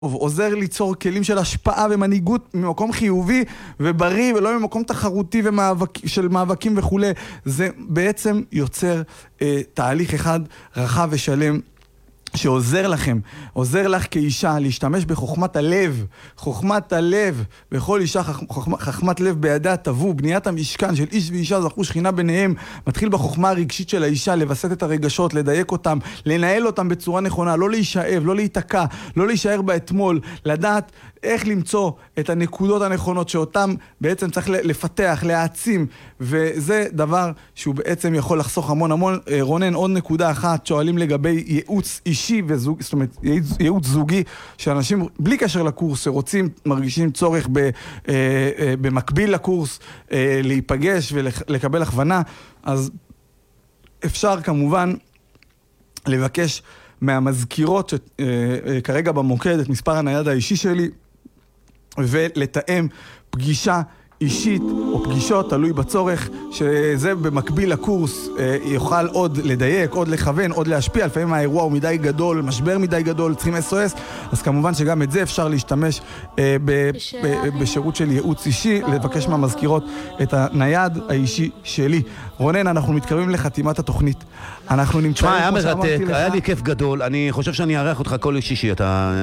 עוזר ליצור כלים של השפעה ומנהיגות ממקום חיובי ובריא, ולא ממקום תחרותי של מאבקים וכו'. זה בעצם יוצר תהליך אחד רחב ושלם, שעוזר לכם, עוזר לך כאישה להשתמש בחוכמת הלב, חוכמת הלב, וכל אישה חכמת לב בידיה תבוא, בניית המשכן של איש ואישה זכו שכינה ביניהם, מתחיל בחוכמה הרגשית של האישה, לבסט את הרגשות, לדייק אותם, לנהל אותם בצורה נכונה, לא להישאב, לא להיתקע, לא להישאר באתמול, לדעת איך למצוא את הנקודות הנכונות שאותם בעצם צריך לפתח, להעצים, וזה דבר שהוא בעצם יכול לחסוך המון המון. רונן, עוד נקודה אחת, שואלים לגבי ייעוץ אישי וזוג, זאת אומרת, ייעוץ זוגי, שאנשים בלי קשר לקורס, שרוצים, מרגישים צורך במקביל לקורס, להיפגש ולקבל הכוונה, אז אפשר כמובן לבקש מהמזכירות שכרגע במוקד את מספר הנייד האישי שלי, ולתאם פגישה אישית או פגישות, תלוי בצורך, שזה במקביל לקורס יוכל עוד לדייק, עוד לכוון, עוד להשפיע. לפעמים האירוע הוא מדי גדול, משבר מדי גדול, צריכים SOS, אז כמובן שגם את זה אפשר להשתמש בשירות של ייעוץ אישי, לבקש מהמזכירות את הנייד האישי שלי. רונן, אנחנו מתקרבים לחתימת התוכנית. אנחנו נמצאים, היה מרתק, היה לי כיף גדול. אני חושב שאני אארח אותך כל שישי,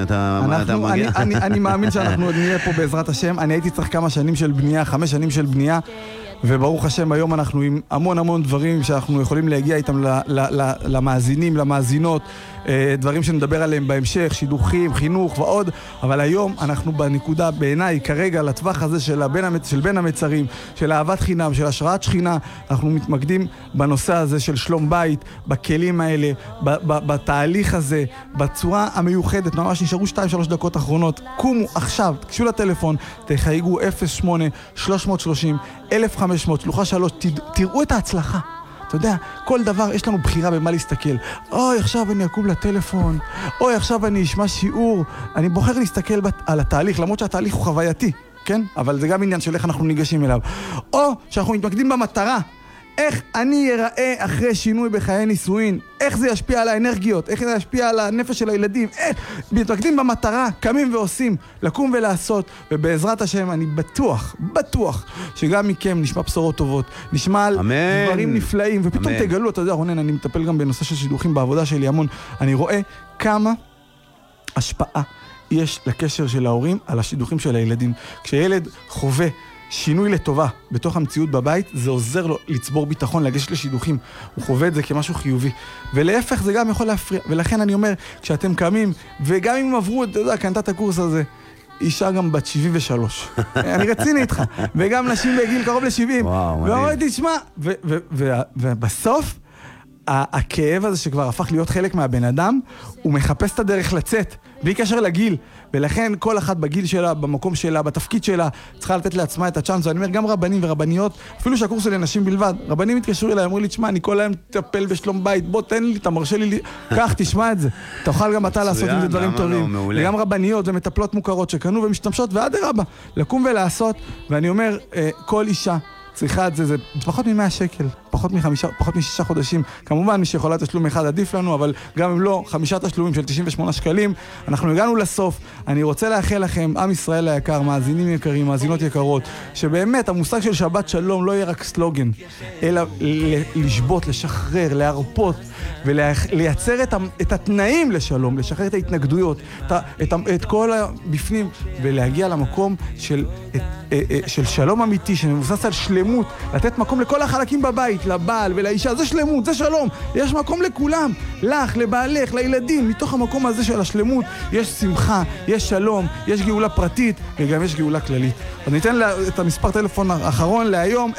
אני מאמין שאנחנו עוד נהיה פה בעזרת השם. אני הייתי צריך כמה שנים של בנייה, 5 שנים של בנייה, וברוך השם היום אנחנו עם המון המון דברים שאנחנו יכולים להגיע איתם למאזינים, למאזינות, דברים שנדבר עליהם בהמשך, שידוכים, חינוך ועוד, אבל היום אנחנו בנקודה בעיניי כרגע לטווח הזה של בין המצרים, של אהבת חינם, של השראת שכינה. אנחנו מתמקדים בנושא הזה של שלום בית, בכלים האלה, בתהליך הזה, בצורה המיוחדת. ממש נשארו 2-3 דקות אחרונות. קומו עכשיו, תקשו לטלפון, תחייגו 08-330-1500, שלוחה 3, תראו את ההצלחה. אתה יודע, כל דבר יש לנו בחירה במה להסתכל. אוי, עכשיו אני אקום לטלפון, אוי, עכשיו אני אשמע שיעור. אני בוחר להסתכל על התהליך, למרות שהתהליך הוא חווייתי, כן? אבל זה גם עניין של איך אנחנו ניגשים אליו. או שאנחנו מתמקדים במטרה, איך אני ייראה אחרי שינוי בחיי נישואין, איך זה ישפיע על האנרגיות, איך זה ישפיע על הנפש של הילדים, מתמקדים במטרה, קמים ועושים, לקום ולעשות, ובעזרת השם אני בטוח שגם מכם נשמע בשורות טובות, נשמע על דברים נפלאים, ופתאום תגלו, אתה יודע רונן, אני מטפל גם בנושא של שידוכים בעבודה שלי המון, אני רואה כמה השפעה יש לקשר של ההורים על השידוכים של הילדים. כשילד חווה שינוי לטובה בתוך המציאות בבית, זה עוזר לו לצבור ביטחון, לגשת לשידוכים. הוא חווה את זה כמשהו חיובי. ולהפך זה גם יכול להפריע. ולכן אני אומר, כשאתם קמים, וגם אם עברו, אתה יודע, קנתה את הקורס הזה, אישה גם בת 73. אני רציני איתך. וגם נשים בגיל קרוב ל-70. ואומרתי, תשמע, ובסוף, הכאב הזה שכבר הפך להיות חלק מהבן אדם, הוא מחפש את הדרך לצאת, בלי קשר לגיל. ולכן כל אחת בגיל שלה, במקום שלה, בתפקיד שלה, צריכה לתת לעצמה את הצ'אנס. ואני אומר, גם רבנים ורבניות, אפילו שהקורס הוא לנשים בלבד, רבנים התקשרו אליי, אמרו לי, תשמע, אני כל היום תטפל בשלום בית, בוא תן לי, אתה מרשה לי, כך, תשמע את זה. תוכל גם אתה לעשות עם זה דברים טובים. וגם רבניות ומטפלות מוכרות שקנו ומשתמשות, ועד הרבה, לקום ולעשות. ואני אומר, כל אישה צריכה את זה, זה פחות מ100 שקל, פחות מ6 חודשים. כמובן, מי שיכולה תשלום אחד עדיף לנו, אבל גם אם לא, 5 תשלומים של 98 שקלים, אנחנו הגענו לסוף. אני רוצה לאחל לכם, עם ישראל היקר, מאזינים יקרים, מאזינות יקרות, שבאמת המושג של שבת שלום לא יהיה רק סלוגן, אלא לשבות, לשחרר, להרפות, ולייצר את התנאים לשלום, לשחרר את ההתנגדויות, את כל הבפנים, ולהגיע למקום של שלום אמיתי, שמבוסס על שלמות, לתת מקום לכל החלקים בבית, לבעל ולאישה, זה שלמות, זה שלום, יש מקום לכולם, לך, לבעלך, לילדים, מתוך המקום הזה של השלמות, יש שמחה, יש שלום, יש גאולה פרטית, וגם יש גאולה כללית. אז ניתן את המספר טלפון האחרון להיום,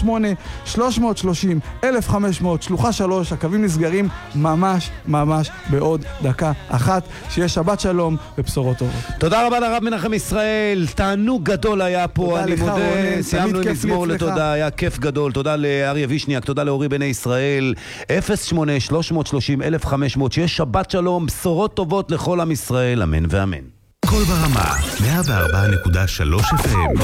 08-330-1500, שלוחה 3, הקווים נסגרים ממש בעוד דקה אחת, שיש שבת שלום ובשורות טובות. תודה רבה לרב מנחם ישראל, תענוג גדול היה פה, אני מודה, סיימנו עם מזמור לתודה, היה כיף גדול, תודה לאריה וישניאק, תודה לאורי בני ישראל, 08-330-1500, שיש שבת שלום, בשורות טובות לכל עם ישראל, אמן ואמן. כל ברמה, 104.3 FM.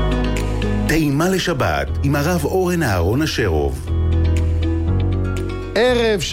טעימה לשבת עם הרב אורן אהרון אשרוב. ערב